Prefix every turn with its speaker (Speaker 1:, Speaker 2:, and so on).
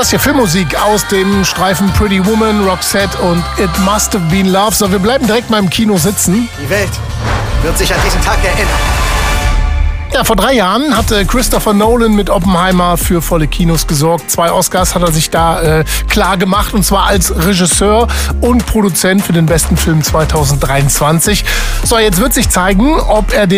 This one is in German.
Speaker 1: Das hier Filmmusik aus dem Streifen Pretty Woman, Roxette und It Must Have Been Love. So, wir bleiben direkt mal im Kino sitzen.
Speaker 2: Die Welt wird sich an diesen Tag erinnern.
Speaker 1: Ja, vor 3 Jahren hatte Christopher Nolan mit Oppenheimer für volle Kinos gesorgt. 2 Oscars hat er sich da klar gemacht, und zwar als Regisseur und Produzent für den besten Film 2023. So, jetzt wird sich zeigen, ob er